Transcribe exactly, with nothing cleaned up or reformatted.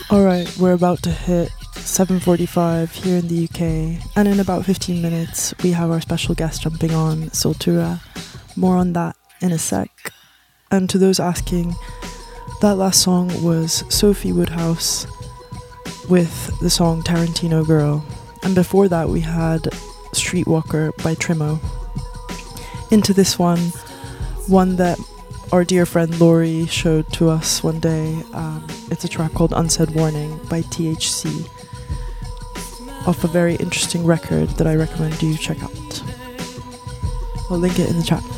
Alright, we're about to hit seven forty-five here in the U K, and in about fifteen minutes we have our special guest jumping on, Sultura. More on that in a sec. And to those asking, that last song was Sophie Woodhouse with the song Tarantino Girl. And before that we had Streetwalker by Trimo. Into this one, one that our dear friend Laurie showed to us one day. Um, it's a track called Unsaid Warning by T H C, off a very interesting record that I recommend you check out. I'll link it in the chat.